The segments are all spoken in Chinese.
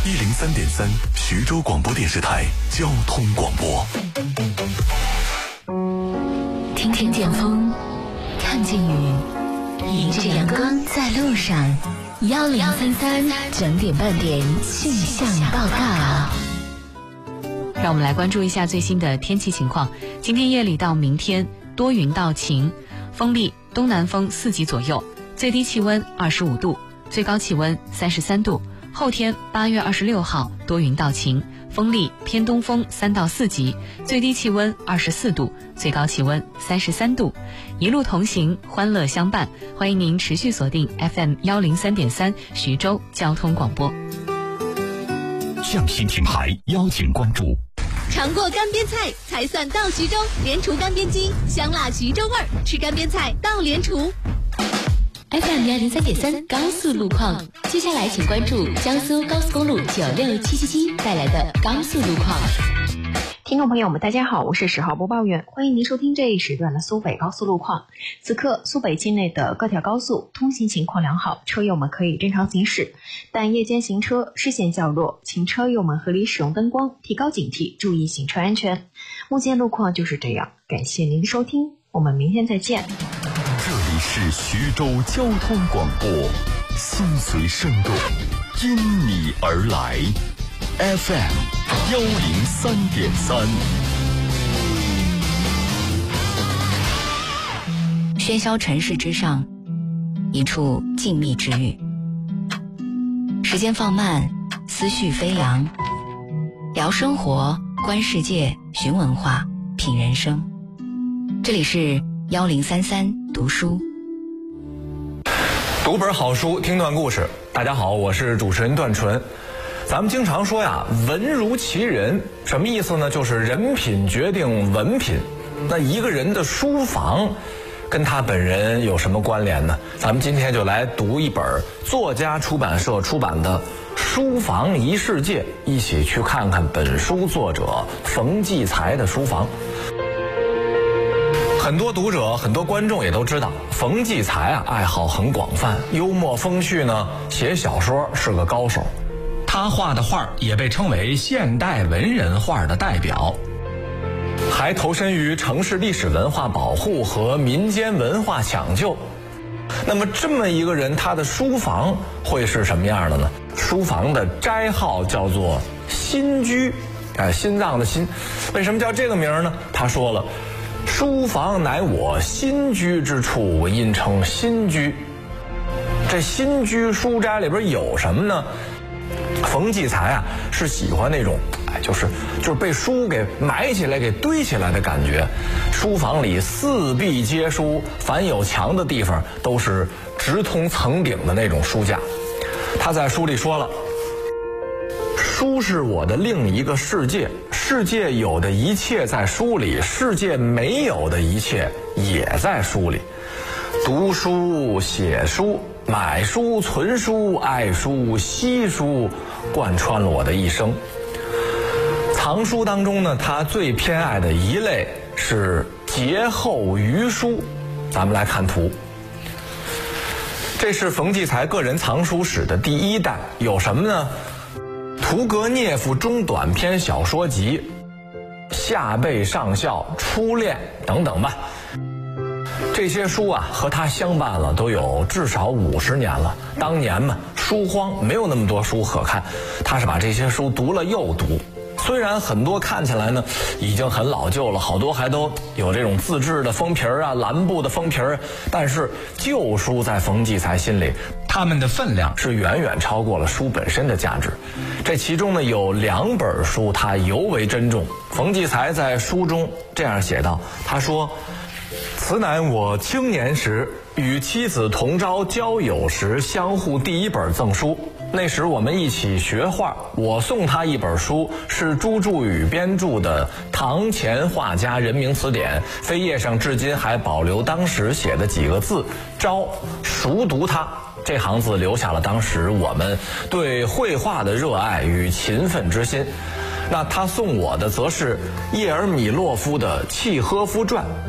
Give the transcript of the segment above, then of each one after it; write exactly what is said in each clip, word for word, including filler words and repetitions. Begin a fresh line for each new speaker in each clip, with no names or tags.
一零三点三徐州广播电视台交通广播。
听听见风，看见雨，迎着阳光在路上。幺零三三整点半点气象报告。
让我们来关注一下最新的天气情况。今天夜里到明天多云到晴，风力东南风四级左右，最低气温二十五度，最高气温三十三度。后天八月二十六号多云到晴，风力偏东风三到四级，最低气温二十四度，最高气温三十三度。一路同行，欢乐相伴，欢迎您持续锁定 F M 幺零三点三徐州交通广播。
匠心品牌邀请关注。
尝过干煸菜才算到徐州，莲厨干煸鸡，香辣徐州味儿，吃干煸菜到莲厨。
F M 幺零三点三高速路况，接下来请关注江苏高速公路九六七七七带来的高速路况。
听众朋友们，大家好，我是十号播报员，欢迎您收听这一时段的苏北高速路况。此刻苏北境内的各条高速通行情况良好，车友们可以正常行驶，但夜间行车视线较弱，请车友们合理使用灯光，提高警惕，注意行车安全。目前路况就是这样，感谢您的收听，我们明天再见。
这里是徐州交通广播，心随声动，因你而来 F M 幺零三点三。
喧嚣尘世之上，一处静谧之域。时间放慢，思绪飞扬，聊生活，观世界，寻文化，品人生。这里是幺零三三读书，
读本好书，听段故事。大家好，我是主持人段纯。咱们经常说呀，文如其人，什么意思呢？就是人品决定文品。那一个人的书房跟他本人有什么关联呢？咱们今天就来读一本作家出版社出版的《书房一世界》，一起去看看本书作者冯骥才的书房。很多读者很多观众也都知道，冯骥才啊爱好很广泛，幽默风趣呢，写小说是个高手。
他画的画也被称为现代文人画的代表，
还投身于城市历史文化保护和民间文化抢救。那么这么一个人，他的书房会是什么样的呢？书房的斋号叫做心居，哎，心脏的心。为什么叫这个名呢？他说了，书房乃我心居之处，因称心居。这心居书斋里边有什么呢？冯骥才啊是喜欢那种哎就是就是被书给埋起来给堆起来的感觉。书房里四壁皆书，凡有墙的地方都是直通层顶的那种书架。他在书里说了，书是我的另一个世界，世界有的一切在书里，世界没有的一切也在书里。读书写书，买书存书，爱书惜书，贯穿了我的一生。藏书当中呢，他最偏爱的一类是节后余书。咱们来看图，这是冯骥才个人藏书史的第一代，有什么呢？屠格涅夫中短篇小说集、下辈上校、初恋等等吧。这些书啊和他相伴了都有至少五十年了。当年嘛，书荒，没有那么多书可看，他是把这些书读了又读。虽然很多看起来呢已经很老旧了，好多还都有这种自制的封皮啊、蓝布的封皮，但是旧书在冯骥才心里，
他们的分量
是远远超过了书本身的价值。这其中呢有两本书他尤为珍重。冯骥才在书中这样写道，他说，此乃我青年时与妻子同朝交友时相互第一本赠书。那时我们一起学画，我送他一本书，是朱祝宇编著的《唐前画家人名词典》，扉页上至今还保留当时写的几个字，招熟读它。这行字留下了当时我们对绘画的热爱与勤奋之心。那他送我的则是叶尔米洛夫的《契诃夫传》。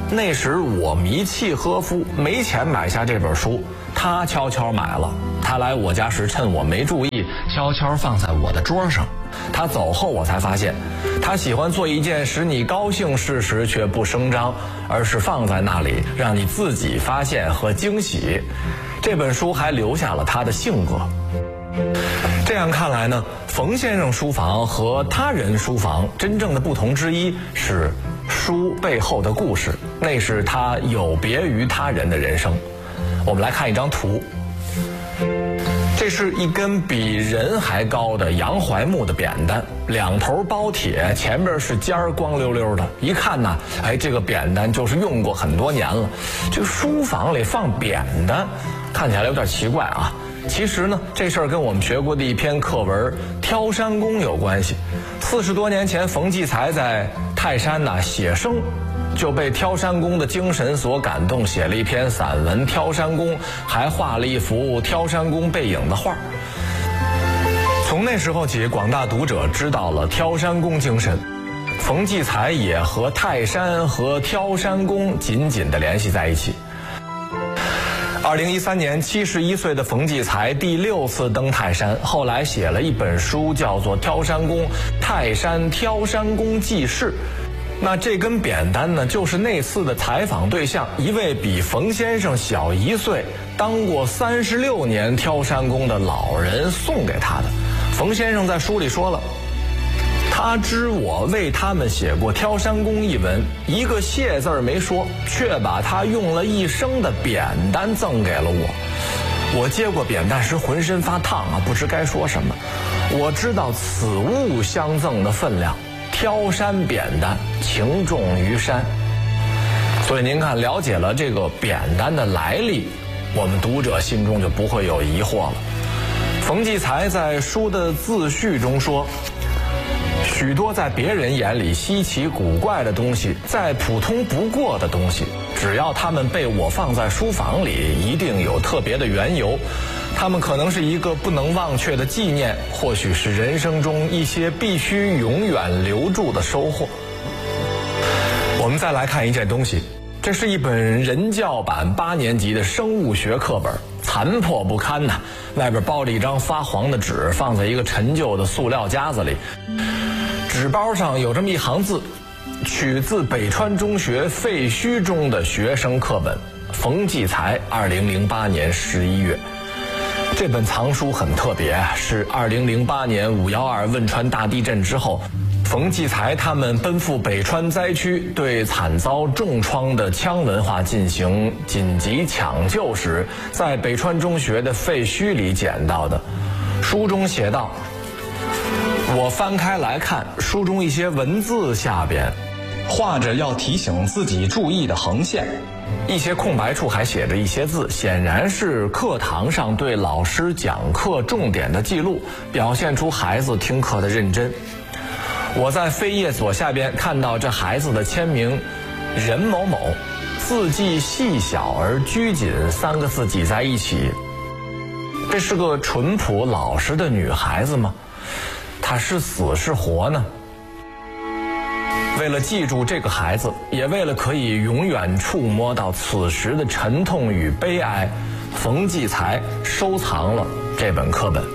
那时我迷契诃夫，没钱买下这本书，他悄悄买了。他来我家时趁我没注意，悄悄放在我的桌上。他走后我才发现，他喜欢做一件使你高兴事时却不声张，而是放在那里让你自己发现和惊喜。这本书还留下了他的性格。这样看来呢，冯先生书房和他人书房真正的不同之一是书背后的故事，那是他有别于他人的人生。我们来看一张图，这是一根比人还高的洋槐木的扁担，两头包铁，前边是尖儿光溜溜的，一看呢，哎，这个扁担就是用过很多年了。这个书房里放扁担看起来有点奇怪啊，其实呢，这事儿跟我们学过的一篇课文《挑山工》有关系。四十多年前，冯骥才在泰山呐、啊、写生，就被挑山工的精神所感动，写了一篇散文《挑山工》，还画了一幅挑山工背影的画。从那时候起，广大读者知道了挑山工精神，冯骥才也和泰山和挑山工紧紧地联系在一起。二零一三年，七十一岁的冯骥才第六次登泰山，后来写了一本书，叫做《挑山工泰山挑山工记事》。那这根扁担呢，就是那次的采访对象，一位比冯先生小一岁、当过三十六年挑山工的老人送给他的。冯先生在书里说了，他知我为他们写过《挑山工》一文，一个谢字儿没说，却把他用了一生的扁担赠给了我。我接过扁担时浑身发烫啊，不知该说什么。我知道此物相赠的分量，挑山扁担情重于山。所以您看，了解了这个扁担的来历，我们读者心中就不会有疑惑了。冯骥才在书的自序中说，许多在别人眼里稀奇古怪的东西，再普通不过的东西，只要它们被我放在书房里，一定有特别的缘由。它们可能是一个不能忘却的纪念，或许是人生中一些必须永远留住的收获。我们再来看一件东西，这是一本人教版八年级的生物学课本，残破不堪呐、啊！外边包着一张发黄的纸，放在一个陈旧的塑料夹子里。纸包上有这么一行字，取自北川中学废墟中的学生课本，冯骥才二零零八年十一月。这本藏书很特别，是二零零八年五幺二汶川大地震之后，冯骥才他们奔赴北川灾区，对惨遭重创的羌文化进行紧急抢救时，在北川中学的废墟里捡到的。书中写道，我翻开来看，书中一些文字下边
画着要提醒自己注意的横线，
一些空白处还写着一些字，显然是课堂上对老师讲课重点的记录，表现出孩子听课的认真。我在扉页左下边看到这孩子的签名任某某，字迹细小而拘谨，三个字挤在一起。这是个淳朴老实的女孩子吗？她是死是活呢？为了记住这个孩子，也为了可以永远触摸到此时的沉痛与悲哀，冯骥才收藏了这本课本。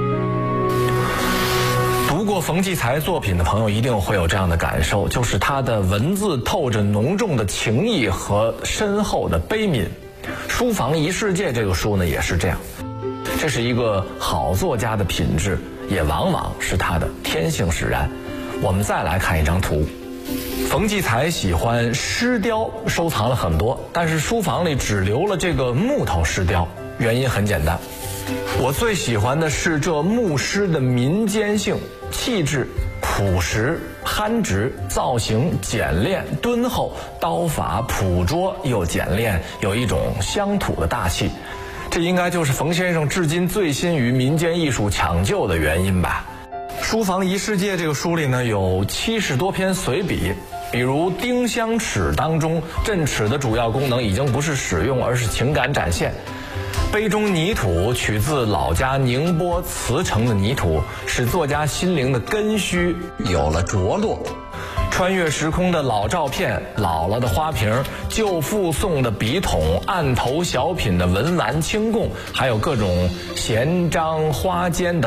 读过冯骥才作品的朋友一定会有这样的感受，就是他的文字透着浓重的情意和深厚的悲悯。书房一世界这个书呢也是这样，这是一个好作家的品质，也往往是他的天性使然。我们再来看一张图，冯骥才喜欢狮雕，收藏了很多，但是书房里只留了这个木头狮雕，原因很简单，我最喜欢的是这木狮的民间性，气质朴实憨直，造型简练敦厚，刀法朴拙又简练，有一种乡土的大气。这应该就是冯先生至今醉心于民间艺术抢救的原因吧。书房一世界这个书里呢，有七十多篇随笔，比如丁香尺当中，镇尺的主要功能已经不是使用，而是情感展现。杯中泥土取自老家宁波茨城的泥土，使作家心灵的根须有了着落。 穿越时空的老照片、姥姥的花瓶、旧附送的笔筒、案头小品的文玩清供，还有各种闲章花笺的